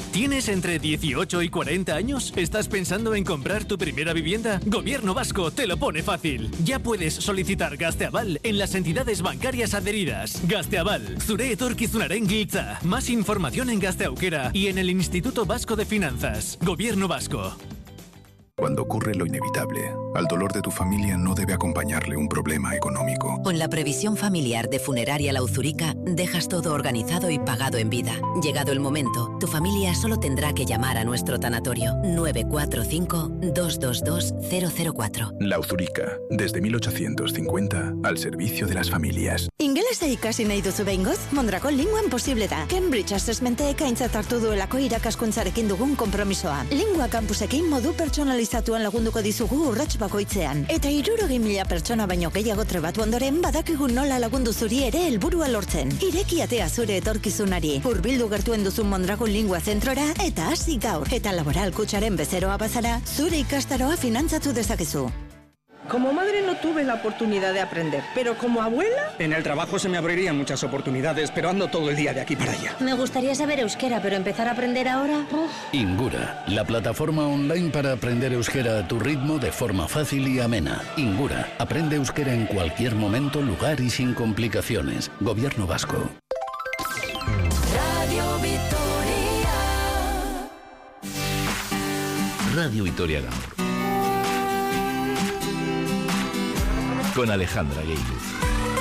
¿Tienes entre 18 y 40 años? ¿Estás pensando en comprar tu primera vivienda? Gobierno Vasco te lo pone fácil. Ya puedes solicitar Gazteaval en las entidades bancarias adheridas. Gazteaval, zure etorkizunaren giltza. Más información en Gazteaukera y en el Instituto Vasco de Finanzas. Gobierno Vasco. Cuando ocurre lo inevitable, al dolor de tu familia no debe acompañarle un problema económico. Con la previsión familiar de Funeraria La Uzurica, dejas todo organizado y pagado en vida. Llegado el momento, tu familia solo tendrá que llamar a nuestro tanatorio 945-222-004. La Uzurica, desde 1850, al servicio de las familias. Ingelesa ikasi nahi duzu behingoz? Mondragon linguan posible da. Cambridge Assessmentek aintzat hartu duelako irakaskuntzarekin dugun konpromisoa. Lingua campusekin modu pertsonalizatuan lagunduko dizugu urrats bakoitzean. Eta 60.000 pertsona baino gehiago trebatu ondoren badakigu nola lagundu zuri ere helburua lortzen. Ireki atea zure etorkizunari. Hurbildu gertuen duzun Mondragon Lingua zentrora eta hasi gaur. Eta laboral kutxaren bezeroa bazara, zure ikastaroa finantzatu dezakezu. Como madre no tuve la oportunidad de aprender, pero como abuela... En el trabajo se me abrirían muchas oportunidades, pero ando todo el día de aquí para allá. Me gustaría saber euskera, pero empezar a aprender ahora... Ingura, la plataforma online para aprender euskera a tu ritmo de forma fácil y amena. Ingura, aprende euskera en cualquier momento, lugar y sin complicaciones. Gobierno Vasco. Radio Vitoria. Radio Vitoria Gaur. Con Alejandra Geiluz.